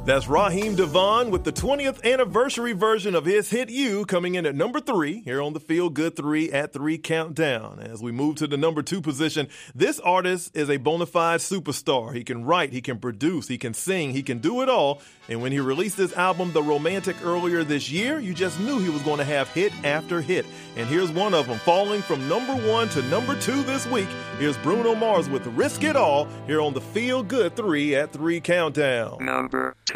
That's Raheem DeVaughn with the 20th anniversary version of his hit You, coming in at number 3 here on the Feel Good 3 at 3 countdown. As we move to the number 2 position, this artist is a bona fide superstar. He can write, he can produce, he can sing, he can do it all. And when he released his album, The Romantic, earlier this year, you just knew he was going to have hit after hit. And here's one of them, falling from number 1 to number 2 this week. Here's Bruno Mars with Risk It All here on the Feel Good 3 at 3 countdown. Number 2.